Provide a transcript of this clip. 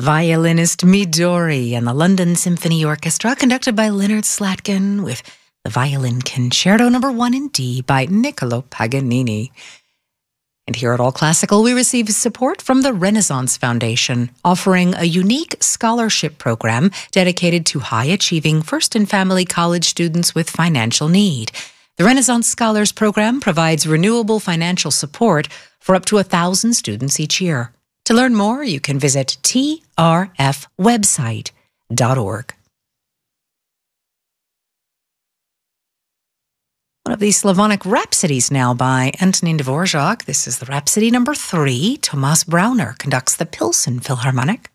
violinist Midori and the London Symphony Orchestra, conducted by Leonard Slatkin, with the Violin Concerto No. 1 in D by Niccolo Paganini. And here at All Classical, we receive support from the Renaissance Foundation, offering a unique scholarship program dedicated to high-achieving first and family college students with financial need. The Renaissance Scholars Program provides renewable financial support for up to 1,000 students each year. To learn more, you can visit trfwebsite.org. One of the Slavonic Rhapsodies now by Antonin Dvorak. This is the Rhapsody No. 3. Tomas Brauner conducts the Pilsen Philharmonic.